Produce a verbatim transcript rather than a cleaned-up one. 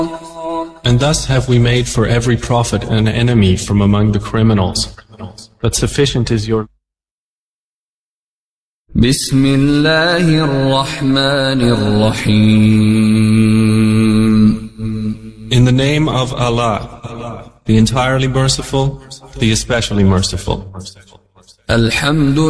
And thus have we made for every prophet an enemy from among the criminals. But sufficient is your... Bismillahir Rahmanir Rahim. In the name of Allah, the entirely merciful, the especially merciful. Alhamdulillah.